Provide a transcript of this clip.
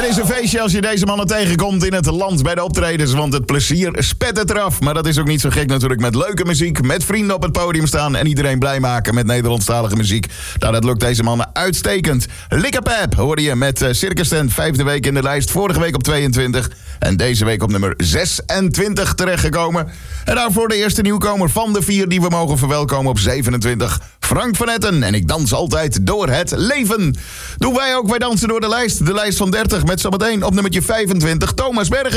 Het is een feestje als je deze mannen tegenkomt in het land bij de optredens, want het plezier spet het eraf. Maar dat is ook niet zo gek natuurlijk, met leuke muziek, met vrienden op het podium staan en iedereen blij maken met Nederlandstalige muziek. Nou, dat lukt deze mannen uitstekend. Likkerpep hoorde je met Circus Tent, 5e week in de lijst, vorige week op 22 en deze week op nummer 26 terechtgekomen. En daarvoor de eerste nieuwkomer van de 4 die we mogen verwelkomen op 27, Frank van Etten. En ik dans altijd door het leven. Doen wij ook, wij dansen door de lijst van 30 met zometeen op nummertje 25 Thomas Bergen.